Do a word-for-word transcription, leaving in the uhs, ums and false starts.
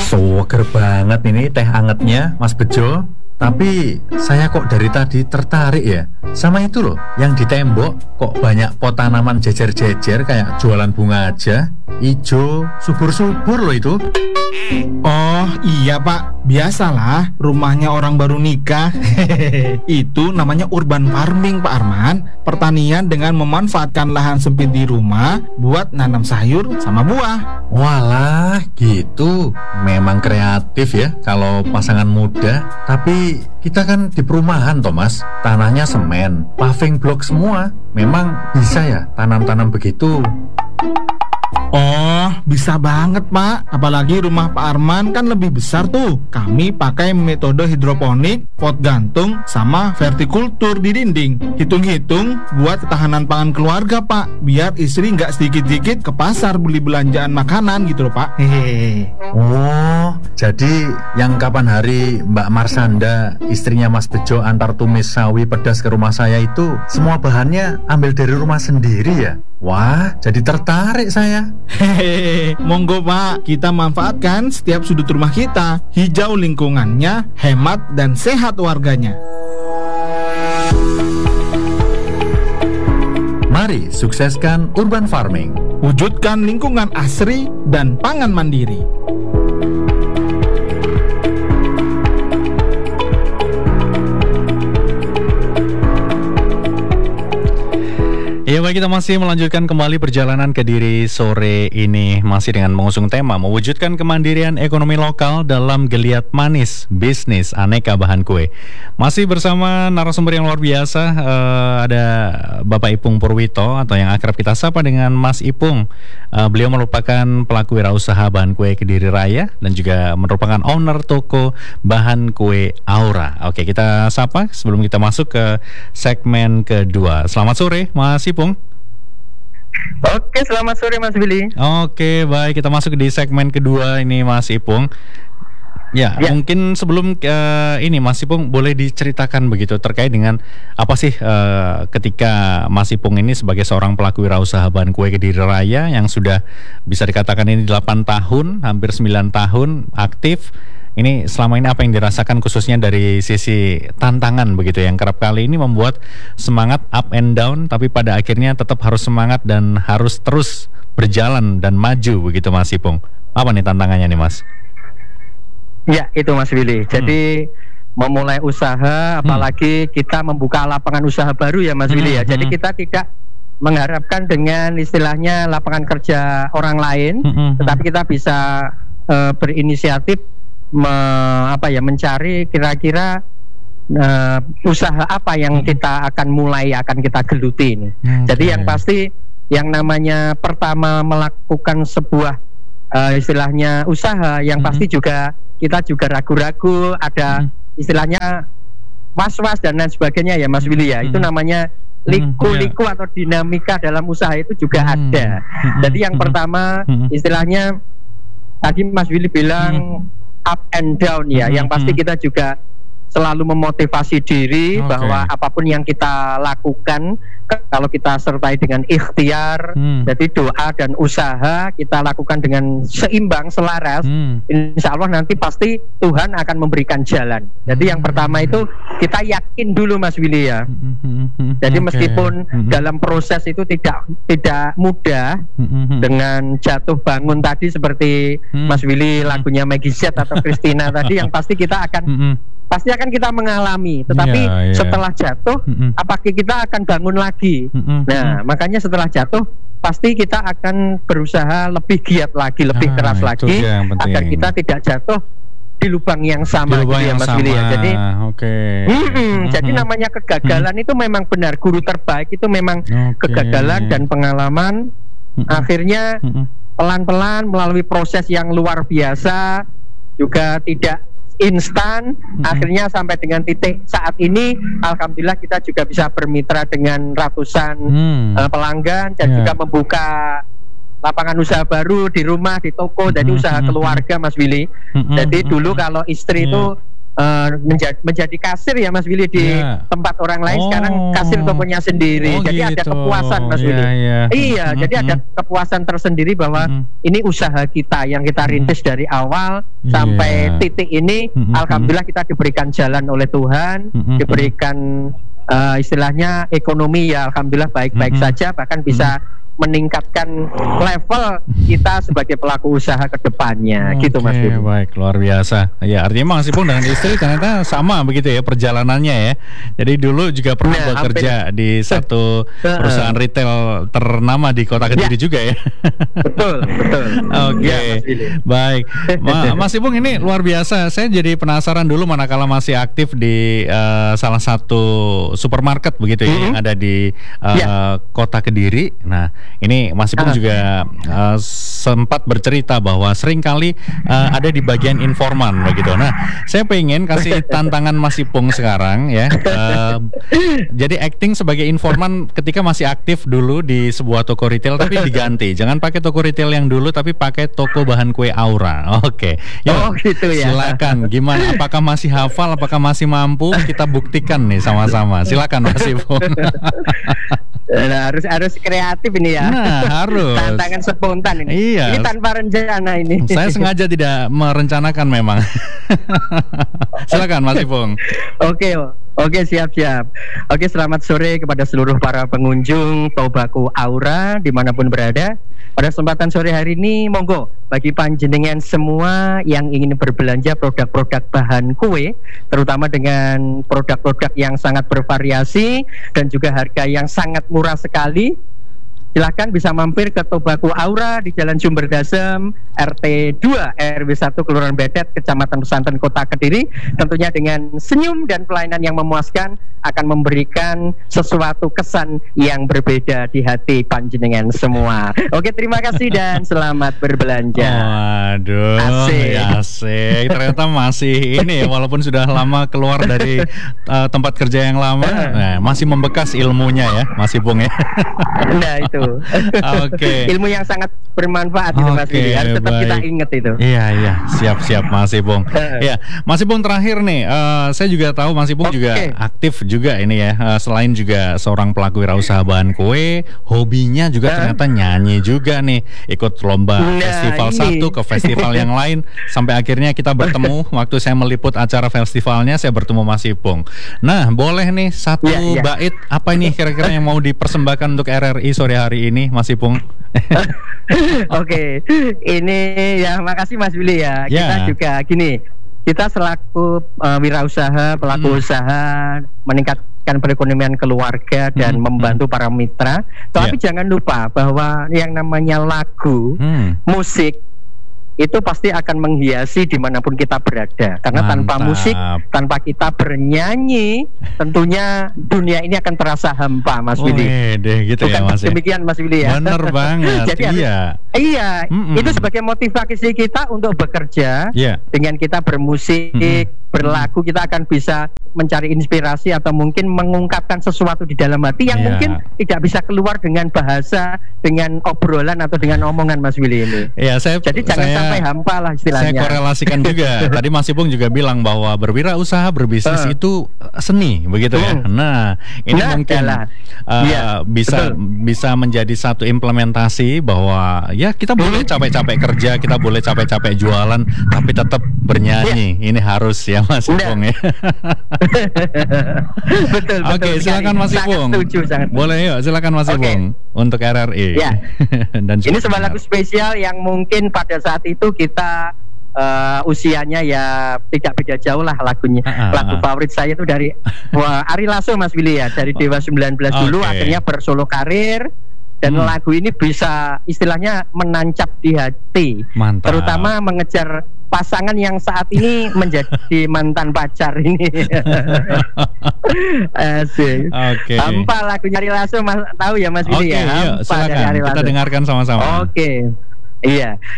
Seger banget ini teh angetnya, Mas Bejo. Tapi saya kok dari tadi tertarik ya sama itu loh, yang di tembok kok banyak pot tanaman jejer-jejer kayak jualan bunga aja. Ijo, subur-subur loh itu. Oh iya pak, biasalah rumahnya orang baru nikah. Itu namanya urban farming Pak Arman. Pertanian dengan memanfaatkan lahan sempit di rumah buat nanam sayur sama buah. Walah gitu, memang kreatif ya kalau pasangan muda. Tapi kita kan di perumahan Thomas, tanahnya semen, paving block semua. Memang bisa ya tanam-tanam begitu? Oh, bisa banget Pak. Apalagi rumah Pak Arman kan lebih besar tuh. Kami pakai metode hidroponik, pot gantung, sama vertikultur di dinding. Hitung-hitung buat ketahanan pangan keluarga Pak, biar istri nggak sedikit-sedikit ke pasar beli belanjaan makanan gitu loh Pak. Hehehe. Oh, jadi yang kapan hari Mbak Marsanda, istrinya Mas Bejo, antar tumis sawi pedas ke rumah saya itu semua bahannya ambil dari rumah sendiri ya? Wah, jadi tertarik saya. Hehehe, monggo Pak, kita manfaatkan setiap sudut rumah kita. Hijau lingkungannya, hemat dan sehat warganya. Mari sukseskan urban farming. Wujudkan lingkungan asri dan pangan mandiri. Ya baik, kita masih melanjutkan kembali perjalanan Kediri sore ini, masih dengan mengusung tema mewujudkan kemandirian ekonomi lokal dalam geliat manis bisnis aneka bahan kue. Masih bersama narasumber yang luar biasa, uh, ada Bapak Ipung Purwito atau yang akrab kita sapa dengan Mas Ipung. Uh, beliau merupakan pelaku wirausaha bahan kue Kediri Raya dan juga merupakan owner toko bahan kue Aura. Oke, kita sapa sebelum kita masuk ke segmen kedua. Selamat sore Mas Ipung. Oke, selamat sore Mas Billy. Oke, baik, kita masuk di segmen kedua ini Mas Ipung. Ya, ya. Mungkin sebelum uh, ini Mas Ipung boleh diceritakan begitu terkait dengan apa sih uh, ketika Mas Ipung ini sebagai seorang pelaku wirausaha bahan kue Kediri Raya yang sudah bisa dikatakan ini delapan tahun, hampir sembilan tahun aktif. Ini selama ini apa yang dirasakan khususnya dari sisi tantangan begitu yang kerap kali ini membuat semangat up and down, tapi pada akhirnya tetap harus semangat dan harus terus berjalan dan maju begitu Mas Ipung. Apa nih tantangannya nih Mas? Ya itu Mas Willy. Hmm. Jadi memulai usaha, apalagi hmm. kita membuka lapangan usaha baru ya Mas hmm. Willy ya. Jadi hmm. kita tidak mengharapkan dengan istilahnya lapangan kerja orang lain, hmm. tetapi kita bisa uh, berinisiatif Me, apa ya mencari kira-kira uh, usaha apa yang kita akan mulai akan kita geluti ini. Okay. Jadi yang pasti yang namanya pertama melakukan sebuah uh, istilahnya usaha yang mm-hmm. pasti juga kita juga ragu-ragu, ada mm-hmm. istilahnya was-was dan lain sebagainya ya Mas Willy ya. Mm-hmm. Itu namanya liku-liku mm-hmm. atau dinamika dalam usaha itu juga mm-hmm. ada. Mm-hmm. Jadi yang pertama mm-hmm. istilahnya tadi Mas Willy bilang mm-hmm. up and down ya, mm-hmm. yang pasti kita juga selalu memotivasi diri okay. bahwa apapun yang kita lakukan kalau kita sertai dengan ikhtiar, hmm. jadi doa dan usaha kita lakukan dengan seimbang, selaras, hmm. insya Allah nanti pasti Tuhan akan memberikan jalan. Jadi hmm. yang pertama itu kita yakin dulu Mas Willy ya. Hmm. Jadi okay. meskipun hmm. dalam proses itu tidak tidak mudah hmm. dengan jatuh bangun tadi seperti hmm. Mas Willy lagunya Maggie Z atau Christina tadi, yang pasti kita akan hmm. pasti akan kita mengalami, tetapi yeah, yeah. setelah jatuh, mm-hmm. apakah kita akan bangun lagi? Mm-hmm. Nah, makanya setelah jatuh, pasti kita akan berusaha lebih giat lagi, lebih ah, keras lagi, agar kita tidak jatuh di lubang yang sama, lubang gitu yang ya, Mas sama. Willy ya. Jadi, okay. mm-hmm, mm-hmm. jadi namanya kegagalan mm-hmm. itu memang benar, guru terbaik itu memang okay. kegagalan dan pengalaman. Mm-hmm. Akhirnya mm-hmm. pelan-pelan melalui proses yang luar biasa, juga tidak instan, mm-hmm. akhirnya sampai dengan titik saat ini alhamdulillah kita juga bisa bermitra dengan ratusan mm. uh, pelanggan dan yeah. juga membuka lapangan usaha baru di rumah, di toko, mm-hmm. jadi usaha keluarga Mas Willy. Mm-hmm. Jadi dulu kalau istri itu yeah. uh, menjadi, menjadi kasir ya Mas Willy di Ya. tempat orang lain, Oh. sekarang kasir tokonya sendiri. Oh, jadi gitu. ada kepuasan Mas Iya, Willy. iya. Iya, Mm-mm. jadi ada kepuasan tersendiri bahwa Mm-mm. ini usaha kita yang kita rintis dari awal sampai Iya. titik ini. Mm-mm. Alhamdulillah kita diberikan jalan oleh Tuhan, Mm-mm. diberikan uh, istilahnya ekonomi ya alhamdulillah baik-baik Mm-mm. saja, bahkan bisa meningkatkan level kita sebagai pelaku usaha ke depannya. Gitu Mas Oke, Willy. baik, luar biasa. Ya, artinya Mas Ipung dengan istri ternyata sama begitu ya perjalanannya ya. Jadi dulu juga pernah Nah, bekerja di satu perusahaan retail ternama di Kota Kediri juga ya. Betul, betul. Oke, Ya, Mas Willy. baik. Ma- Mas Ipung ini luar biasa. Saya jadi penasaran dulu manakala masih aktif di eh, salah satu supermarket begitu ya, Mhm. yang ada di eh, Ya. Kota Kediri. Nah, ini Mas Ipung Ah. juga eh, sempat bercerita bahwa seringkali eh, ada di bagian informan begitu. Nah, saya pengen kasih tantangan Mas Ipung sekarang ya. Eh, jadi acting sebagai informan ketika masih aktif dulu di sebuah toko retail, tapi diganti. Jangan pakai toko retail yang dulu, tapi pakai toko bahan kue Aura. Oke. Yuk, Oh, gitu ya. silakan. Gimana? Apakah masih hafal? Apakah masih mampu? Kita buktikan nih sama-sama. Silakan Mas Ipung. Nah, harus harus kreatif ini ya. Nah, harus. Tantangan spontan ini. Iya. Ini tanpa rencana ini. Saya sengaja tidak merencanakan memang. Silakan Mas Ipung. Oke, oke siap-siap. Oke, selamat sore kepada seluruh para pengunjung Tobacco Aura dimanapun berada. Pada kesempatan sore hari ini, monggo bagi panjenengan semua yang ingin berbelanja produk-produk bahan kue, terutama dengan produk-produk yang sangat bervariasi dan juga harga yang sangat murah sekali. Silahkan bisa mampir ke Tobacco Aura di Jalan Sumber Dasem R T dua R W satu Kelurahan Bedet, Kecamatan Pesantren Kota Kediri. Tentunya dengan senyum dan pelayanan yang memuaskan akan memberikan sesuatu kesan yang berbeda di hati panjenengan semua. Oke, terima kasih dan selamat berbelanja. Waduh, Asik. ya asik. Ternyata masih ini ya, walaupun sudah lama keluar dari uh, tempat kerja yang lama, nah, masih membekas ilmunya ya, Mas Ipung ya. Nah itu Oke. ilmu yang sangat bermanfaat itu Mas Oke, Willy. Harus tetap baik. kita ingat itu. Iya iya, siap-siap Mas Ipung. Ya, Mas Ipung terakhir nih, eh, saya juga tahu Mas Ipung Oke. juga aktif juga ini ya. eh, selain juga seorang pelaku wirausaha bahan kue, hobinya juga Hah? ternyata nyanyi juga nih. Ikut lomba Nah, festival ini. satu ke festival yang lain, sampai akhirnya kita bertemu waktu saya meliput acara festivalnya, saya bertemu Mas Ipung. Nah, boleh nih satu Ya, ya. bait apa ini kira-kira yang mau dipersembahkan untuk R R I sore hari ini, Mas Ipung? Oke, ini ya makasih Mas Willy ya. Ya. Kita juga gini, kita selaku uh, wirausaha, pelaku Hmm. usaha meningkatkan perekonomian keluarga dan Hmm, membantu para mitra. Tapi jangan lupa bahwa yang namanya lagu, Hmm. musik itu pasti akan menghiasi dimanapun kita berada. Karena tanpa Mantap. musik, tanpa kita bernyanyi, tentunya dunia ini akan terasa hampa, Mas Willy. Wih, deh gitu ya Bukan Mas ya. demikian Mas Willy ya. Bener banget. Jadi harus- iya. Iya, Mm-mm. itu sebagai motivasi kita untuk bekerja. Iya. Dengan kita bermusik, Mm-mm. berlagu, kita akan bisa mencari inspirasi atau mungkin mengungkapkan sesuatu di dalam hati yang Iya. mungkin tidak bisa keluar dengan bahasa, dengan obrolan atau dengan omongan Mas Willy ini. Iya, saya Jadi jangan saya, sampai hampa lah saya istilahnya. korelasikan juga. Tadi Mas Ipung juga bilang bahwa berwirausaha, berbisnis Eh. itu eh, seni, begitu ya. Hmm. Nah, ini Nah, mungkin adalah. eh, Iya, bisa betul. bisa menjadi satu implementasi bahwa ya kita boleh Hmm. capek-capek kerja, kita boleh capek-capek jualan, tapi tetap bernyanyi. Ini harus ya Mas Nah. Ipung ya. betul, betul. Oke, silakan sekali. Mas Sangat Ipung. setuju, sangat. Boleh yuk, silakan Mas Oke. Ipung untuk R R I. Ya. Dan Ini juga sebuah lagu spesial yang mungkin pada saat itu kita eh, usianya ya tidak beda jauh lah lagunya. Ah, ah, Lagu ah. favorit saya itu dari wah, Ari Lasso Mas Willy ya, dari Dewa sembilan belas dulu Oke. akhirnya bersolo karir dan Hmm. lagu ini bisa istilahnya menancap di hati. Mantap. Terutama mengejar pasangan yang saat ini menjadi mantan pacar ini. Asik. Oke. Hampa lagunya Ari Lasso Mas tahu ya Mas Oke, Willy ya. yuk Hampa dari silakan Ari kita Lasso. dengarkan sama-sama. Oke, iya.